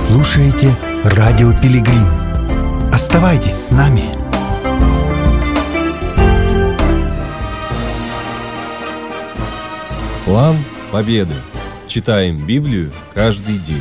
слушаете Радио Пилигрим. Оставайтесь с нами. План победы. Читаем Библию каждый день.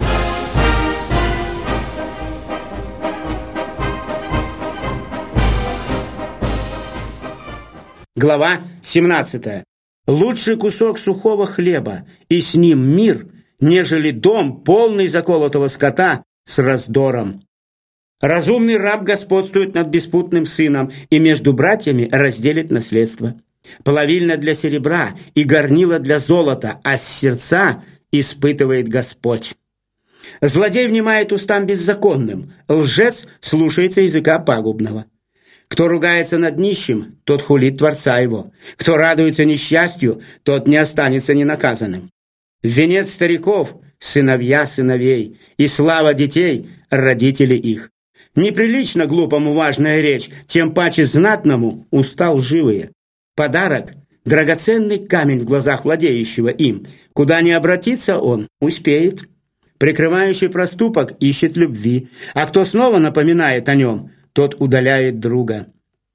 Глава 17. «Лучший кусок сухого хлеба, и с ним мир, нежели дом, полный заколотого скота с раздором. Разумный раб господствует над беспутным сыном, и между братьями разделит наследство. Половильня для серебра и горнила для золота, а сердца испытывает Господь. Злодей внимает устам беззаконным, лжец слушается языка пагубного. Кто ругается над нищим, тот хулит Творца его. Кто радуется несчастью, тот не останется ненаказанным. Венец стариков – сыновья сыновей, и слава детей – родители их. Неприлично глупому важная речь, тем паче знатному уста лживые. Подарок – драгоценный камень в глазах владеющего им. Куда ни обратится он, успеет. Прикрывающий проступок ищет любви, а кто снова напоминает о нем – тот удаляет друга.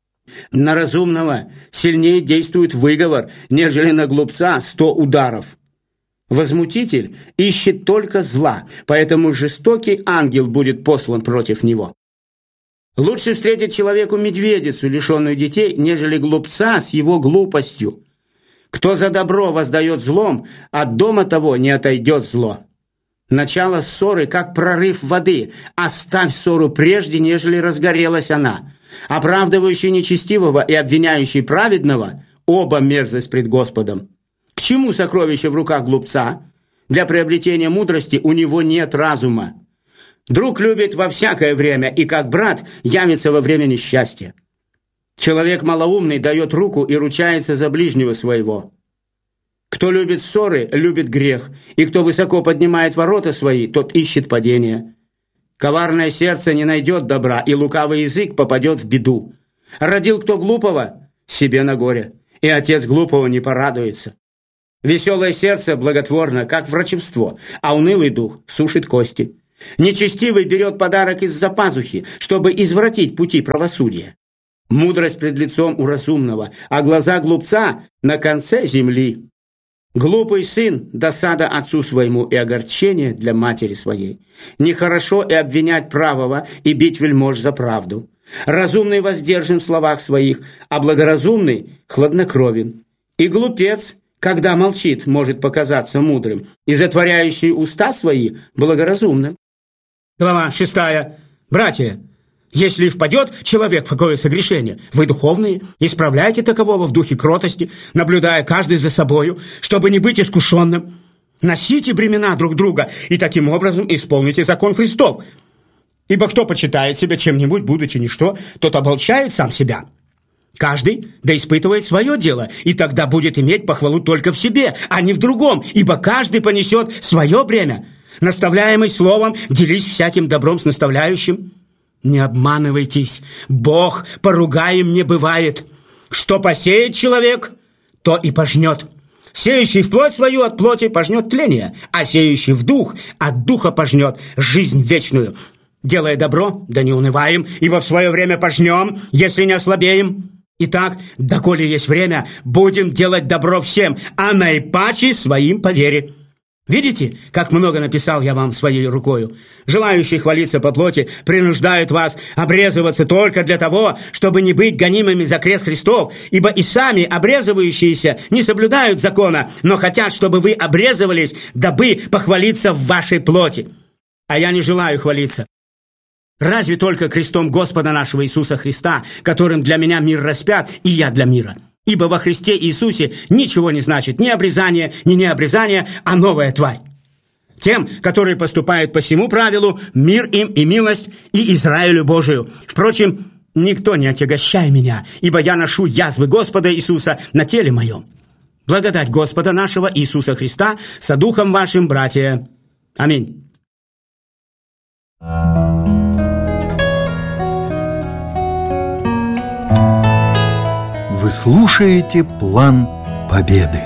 На разумного сильнее действует выговор, нежели на глупца 100 ударов. Возмутитель ищет только зла, поэтому жестокий ангел будет послан против него. Лучше встретить человеку медведицу, лишенную детей, нежели глупца с его глупостью. Кто за добро воздает злом, от дома того не отойдет зло. Начало ссоры, как прорыв воды. Оставь ссору прежде, нежели разгорелась она. Оправдывающий нечестивого и обвиняющий праведного – оба мерзость пред Господом. К чему сокровище в руках глупца? Для приобретения мудрости у него нет разума. Друг любит во всякое время, и как брат явится во время несчастья. Человек малоумный дает руку и ручается за ближнего своего. Кто любит ссоры, любит грех, и кто высоко поднимает ворота свои, тот ищет падения. Коварное сердце не найдет добра, и лукавый язык попадет в беду. Родил кто глупого, себе на горе, и отец глупого не порадуется. Веселое сердце благотворно, как врачевство, а унылый дух сушит кости. Нечестивый берет подарок из-за пазухи, чтобы извратить пути правосудия. Мудрость пред лицом у разумного, а глаза глупца на конце земли. Глупый сын – досада отцу своему и огорчение для матери своей. Нехорошо и обвинять правого, и бить вельмож за правду. Разумный воздержан в словах своих, а благоразумный хладнокровен. И глупец, когда молчит, может показаться мудрым, и затворяющий уста свои благоразумным. Глава 6. Братья, если впадет человек в какое согрешение, вы духовные, исправляйте такового в духе кротости, наблюдая каждый за собою, чтобы не быть искушенным. Носите бремена друг друга и таким образом исполните закон Христов. Ибо кто почитает себя чем-нибудь, будучи ничто, тот обольщает сам себя. Каждый да испытывает свое дело, и тогда будет иметь похвалу только в себе, а не в другом, ибо каждый понесет свое бремя. Наставляемый словом, делись всяким добром с наставляющим. Не обманывайтесь, Бог поругаем не бывает. Что посеет человек, то и пожнет. Сеющий в плоть свою от плоти пожнет тление, а сеющий в дух от духа пожнет жизнь вечную. Делая добро, да не унываем, ибо в свое время пожнем, если не ослабеем. Итак, доколе есть время, будем делать добро всем, а наипаче своим по вере. Видите, как много написал я вам своей рукою? Желающие хвалиться по плоти принуждают вас обрезываться только для того, чтобы не быть гонимыми за крест Христов, ибо и сами обрезывающиеся не соблюдают закона, но хотят, чтобы вы обрезывались, дабы похвалиться в вашей плоти. А я не желаю хвалиться. Разве только крестом Господа нашего Иисуса Христа, которым для меня мир распят, и я для мира. Ибо во Христе Иисусе ничего не значит ни обрезание, ни необрезание, а новая тварь. Тем, которые поступают по сему правилу, мир им и милость, и Израилю Божию. Впрочем, никто не отягощай меня, ибо я ношу язвы Господа Иисуса на теле моем. Благодать Господа нашего Иисуса Христа со духом вашим, братья. Аминь. Вы слушаете «План победы».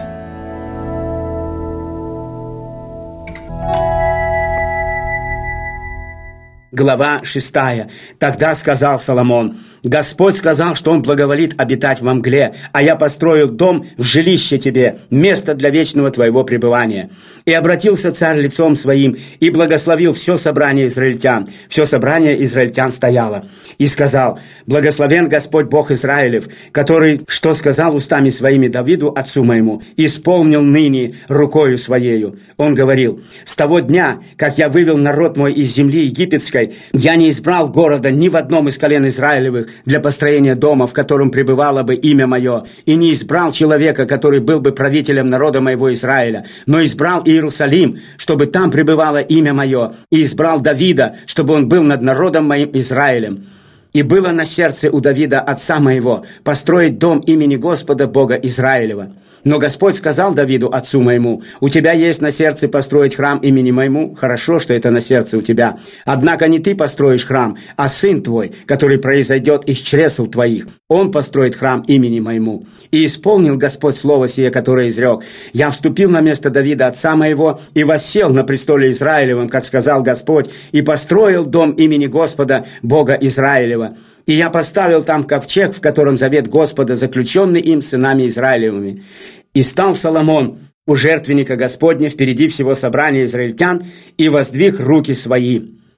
глава 6. Тогда сказал Соломон: «Господь сказал, что Он благоволит обитать во мгле, а я построил дом в жилище тебе, место для вечного твоего пребывания». И обратился царь лицом своим и благословил все собрание израильтян. Все собрание израильтян стояло. И сказал: «Благословен Господь Бог Израилев, который, что сказал устами своими Давиду, отцу моему, исполнил ныне рукою своею». Он говорил: «С того дня, как я вывел народ мой из земли египетской, я не избрал города ни в одном из колен Израилевых для построения дома, в котором пребывало бы имя мое, и не избрал человека, который был бы правителем народа моего Израиля, но избрал Иерусалим, чтобы там пребывало имя мое, и избрал Давида, чтобы он был над народом моим Израилем. И было на сердце у Давида, отца моего, построить дом имени Господа Бога Израилева. Но Господь сказал Давиду, отцу моему: у тебя есть на сердце построить храм имени моему. Хорошо, что это на сердце у тебя. Однако не ты построишь храм, а сын твой, который произойдет из чресл твоих. Он построит храм имени моему. И исполнил Господь слово сие, которое изрек: я вступил на место Давида, отца моего, и воссел на престоле Израилевом, как сказал Господь, и построил дом имени Господа, Бога Израилева. И я поставил там ковчег, в котором завет Господа, заключенный им сынами Израилевыми. И стал Соломон у жертвенника Господня впереди всего собрания израильтян и воздвиг руки свои.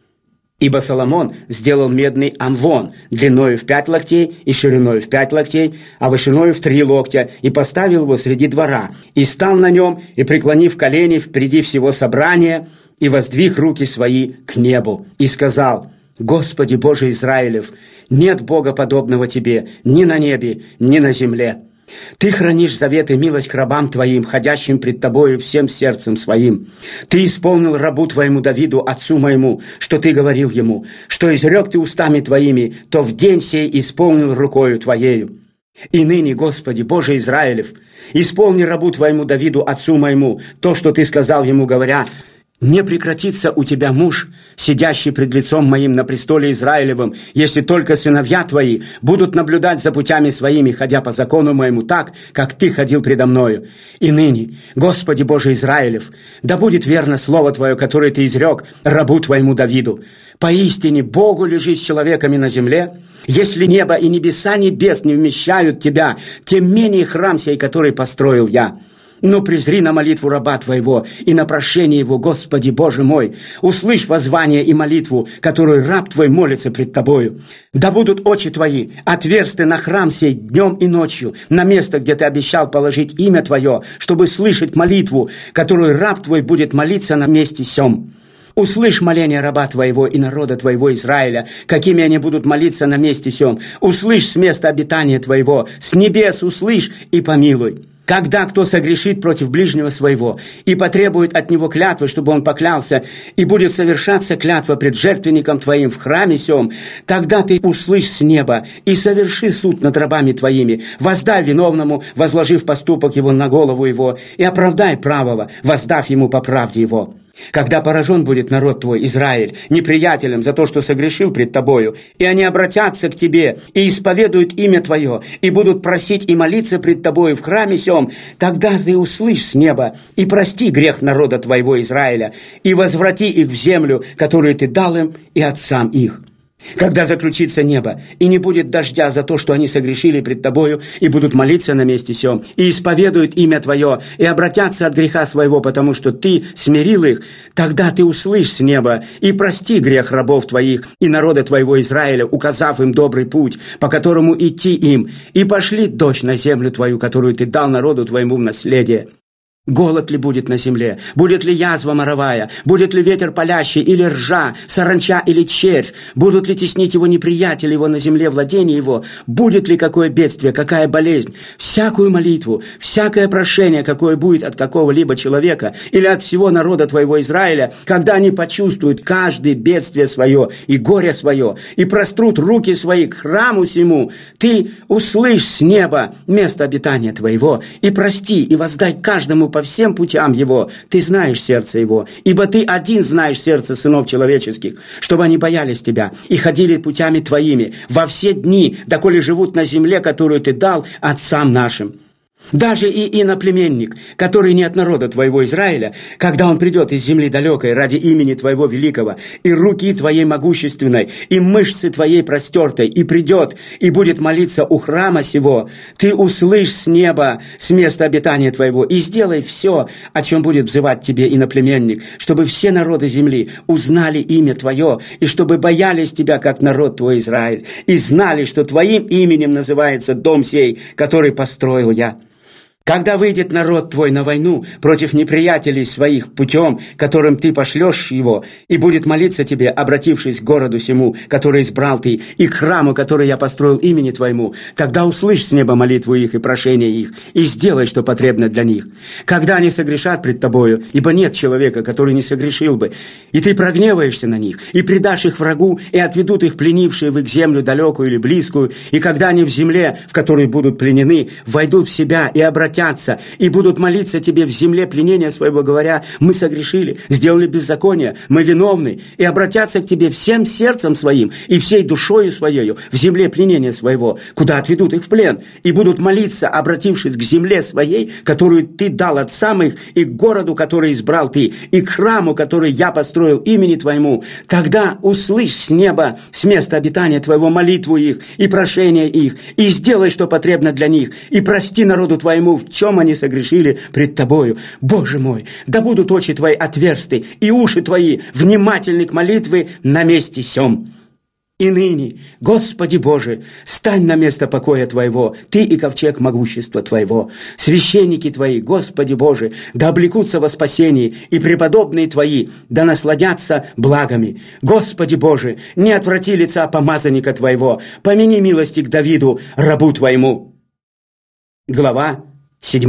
Ибо Соломон сделал медный амвон длиною в 5 локтей и шириною в 5 локтей, а вышиною в 3 локтя, и поставил его среди двора, и стал на нем, и, преклонив колени впереди всего собрания, и воздвиг руки свои к небу, и сказал: «Господи Боже Израилев, нет Бога подобного Тебе ни на небе, ни на земле. Ты хранишь завет и милость к рабам Твоим, ходящим пред Тобою всем сердцем своим. Ты исполнил рабу Твоему Давиду, отцу моему, что Ты говорил ему, что изрек Ты устами Твоими, то в день сей исполнил рукою Твоею. И ныне, Господи Боже Израилев, исполни рабу Твоему Давиду, отцу моему, то, что Ты сказал ему, говоря: не прекратится у тебя муж, сидящий пред лицом моим на престоле Израилевым, если только сыновья твои будут наблюдать за путями своими, ходя по закону моему так, как ты ходил предо мною. И ныне, Господи Боже Израилев, да будет верно слово Твое, которое Ты изрек рабу Твоему Давиду. Поистине Богу лежишь с человеками на земле. Если небо и небеса небес не вмещают Тебя, тем менее храм сей, который построил я. Но презри на молитву раба Твоего и на прошение его, Господи Боже мой. Услышь воззвание и молитву, которую раб Твой молится пред Тобою. Да будут очи Твои отверсты на храм сей днем и ночью, на место, где Ты обещал положить имя Твое, чтобы слышать молитву, которую раб Твой будет молиться на месте сем. Услышь моление раба Твоего и народа Твоего Израиля, какими они будут молиться на месте сем. Услышь с места обитания Твоего, с небес услышь и помилуй. Когда кто согрешит против ближнего своего и потребует от него клятвы, чтобы он поклялся, и будет совершаться клятва пред жертвенником Твоим в храме сем, тогда Ты услышь с неба и соверши суд над рабами Твоими, воздай виновному, возложив поступок его на голову его, и оправдай правого, воздав ему по правде его. Когда поражен будет народ Твой, Израиль, неприятелем за то, что согрешил пред Тобою, и они обратятся к Тебе и исповедуют имя Твое, и будут просить и молиться пред Тобою в храме сем, тогда Ты услышь с неба и прости грех народа Твоего Израиля, и возврати их в землю, которую Ты дал им и отцам их. Когда заключится небо, и не будет дождя за то, что они согрешили пред Тобою, и будут молиться на месте сем, и исповедуют имя Твое, и обратятся от греха своего, потому что Ты смирил их, тогда Ты услышь с неба и прости грех рабов Твоих и народа Твоего Израиля, указав им добрый путь, по которому идти им, и пошли дождь на землю Твою, которую Ты дал народу Твоему в наследие. Голод ли будет на земле? Будет ли язва моровая? Будет ли ветер палящий или ржа, саранча или червь? Будут ли теснить его неприятели его на земле, владение его? Будет ли какое бедствие, какая болезнь? Всякую молитву, всякое прошение, какое будет от какого-либо человека или от всего народа Твоего Израиля, когда они почувствуют каждое бедствие свое и горе свое, и прострут руки свои к храму сему, Ты услышь с неба место обитания Твоего, и прости, и воздай каждому по всем путям его. Ты знаешь сердце его, ибо Ты один знаешь сердце сынов человеческих, чтобы они боялись Тебя и ходили путями Твоими во все дни, доколе живут на земле, которую Ты дал отцам нашим. Даже и иноплеменник, который не от народа твоего Израиля, когда он придет из земли далекой ради имени твоего великого, и руки твоей могущественной, и мышцы твоей простертой, и придет, и будет молиться у храма сего, ты услышь с неба, с места обитания твоего, и сделай все, о чем будет взывать тебе иноплеменник, чтобы все народы земли узнали имя твое, и чтобы боялись тебя, как народ твой Израиль, и знали, что твоим именем называется дом сей, который построил я. Когда выйдет народ твой на войну против неприятелей своих путем, которым ты пошлешь его, и будет молиться тебе, обратившись к городу сему, который избрал ты, и к храму, который я построил имени твоему, тогда услышь с неба молитву их и прошение их, и сделай, что потребно для них. Когда они согрешат пред тобою, ибо нет человека, который не согрешил бы, и ты прогневаешься на них, и предашь их врагу, и отведут их пленившие в их землю далекую или близкую, и когда они в земле, в которой будут пленены, войдут в себя и обратятся, и будут молиться тебе в земле пленения своего, говоря: мы согрешили, сделали беззаконие, мы виновны, и обратятся к тебе всем сердцем своим и всей душою своею в земле пленения своего, куда отведут их в плен, и будут молиться, обратившись к земле своей, которую ты дал отцам их, и к городу, который избрал ты, и к храму, который я построил имени твоему, тогда услышь с неба, с места обитания твоего, молитву их и прошение их, и сделай, что потребно для них, и прости народу твоему, в чем они согрешили пред тобою. Боже мой, да будут очи твои отверсты, и уши твои внимательны к молитве на месте сем. И ныне, Господи Боже, стань на место покоя Твоего, Ты и ковчег могущества Твоего. Священники Твои, Господи Боже, да облекутся во спасении, и преподобные Твои да насладятся благами. Господи Боже, не отврати лица помазанника Твоего, помяни милости к Давиду, рабу Твоему. Глава 7.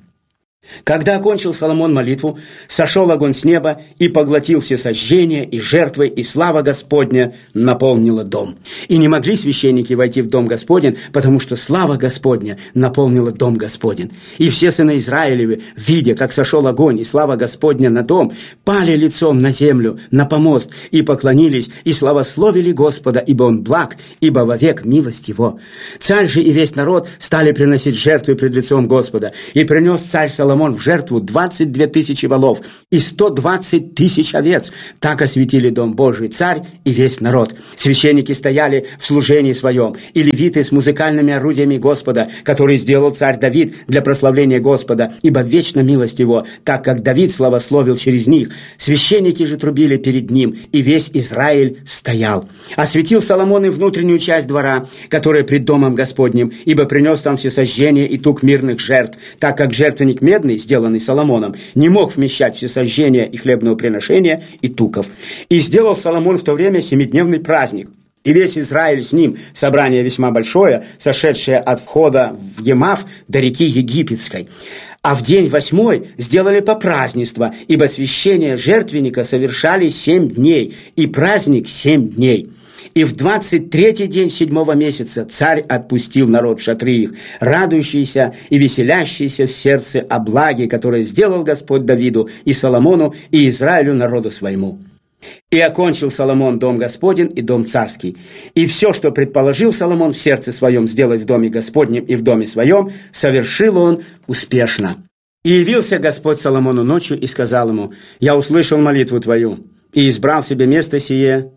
Когда окончил Соломон молитву, сошел огонь с неба и поглотил все сожжения и жертвы, и слава Господня наполнила дом. И не могли священники войти в дом Господень, потому что слава Господня наполнила дом Господень. И все сыны Израилевы, видя, как сошел огонь и слава Господня на дом, пали лицом на землю, на помост, и поклонились, и славословили Господа, ибо Он благ, ибо вовек милость Его. Царь же и весь народ стали приносить жертвы пред лицом Господа, и принес царь Соломон в жертву 22 тысячи волов и 120 тысяч овец. Так осветили дом Божий царь и весь народ. Священники стояли в служении своем, и левиты с музыкальными орудиями Господа, которые сделал царь Давид для прославления Господа, ибо вечна милость его, так как Давид славословил через них. Священники же трубили перед ним, и весь Израиль стоял. Осветил Соломон и внутреннюю часть двора, которая пред домом Господним, ибо принес там всесожжение и тук мирных жертв, так как жертвенник медный, сделанный Соломоном, не мог вмещать всесожжения и хлебного приношения и туков. И сделал Соломон в то время семидневный праздник. И весь Израиль с ним, собрание весьма большое, сошедшее от входа в Емав до реки Египетской. А в день 8 сделали попразднество, ибо священие жертвенника совершали 7 дней, и праздник 7 дней. И в 23-й день 7-го месяца царь отпустил народ в шатры их, радующийся и веселящийся в сердце о благе, которое сделал Господь Давиду и Соломону и Израилю народу своему. И окончил Соломон дом Господень и дом царский. И все, что предположил Соломон в сердце своем сделать в доме Господнем и в доме своем, совершил он успешно. И явился Господь Соломону ночью и сказал ему: «Я услышал молитву твою и избрал себе место сие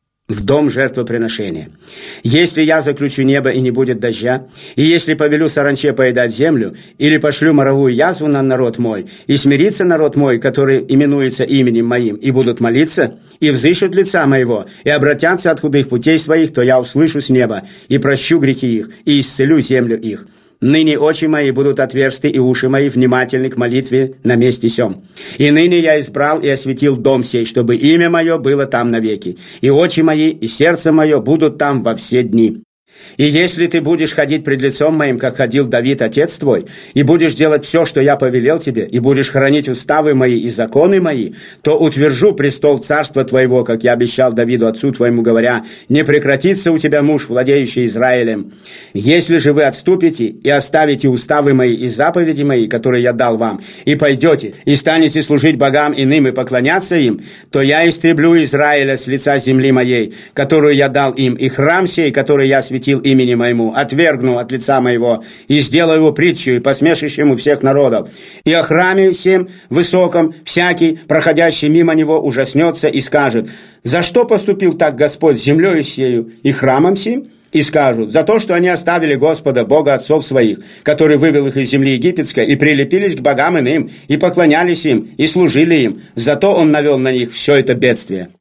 в дом жертвоприношения. Если я заключу небо и не будет дождя, и если повелю саранче поедать землю, или пошлю моровую язву на народ мой, и смирится народ мой, который именуется именем моим, и будут молиться, и взыщут лица моего, и обратятся от худых путей своих, то я услышу с неба, и прощу грехи их, и исцелю землю их. Ныне очи мои будут отверсты, и уши мои внимательны к молитве на месте сем. И ныне я избрал и осветил дом сей, чтобы имя мое было там навеки. И очи мои, и сердце мое будут там во все дни. И если ты будешь ходить пред лицом моим, как ходил Давид, отец твой, и будешь делать все, что я повелел тебе, и будешь хранить уставы мои и законы мои, то утвержу престол царства твоего, как я обещал Давиду, отцу твоему, говоря: не прекратится у тебя муж, владеющий Израилем. Если же вы отступите и оставите уставы мои и заповеди мои, которые я дал вам, и пойдете, и станете служить богам иным и поклоняться им, то я истреблю Израиля с лица земли моей, которую я дал им, и храм сей, который я осветил посвятил имени моему, отвергну от лица моего, и сделаю его притчу и посмешищем у всех народов. И о храме всем высоком всякий, проходящий мимо него, ужаснется и скажет: за что поступил так Господь с землею сею и храмом сим? И скажут: за то, что они оставили Господа, Бога отцов своих, который вывел их из земли египетской, и прилепились к богам иным, и поклонялись им, и служили им. Зато Он навел на них все это бедствие.